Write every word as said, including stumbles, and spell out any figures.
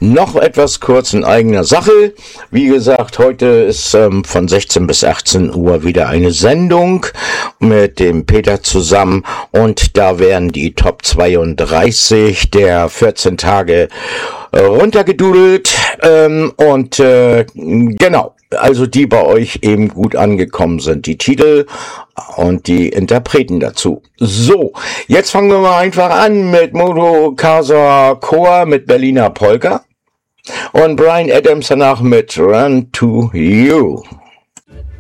Noch etwas kurz in eigener Sache. Wie gesagt, heute ist ähm, von sechzehn bis achtzehn Uhr wieder eine Sendung mit dem Peter zusammen und da werden die Top zweiunddreißig der vierzehn Tage äh, runtergedudelt ähm, und äh, genau, also die bei euch eben gut angekommen sind, die Titel und die Interpreten dazu. So, jetzt fangen wir mal einfach an mit Moto Casa Chor mit Berliner Polka. Und Bryan Adams danach mit Run to You.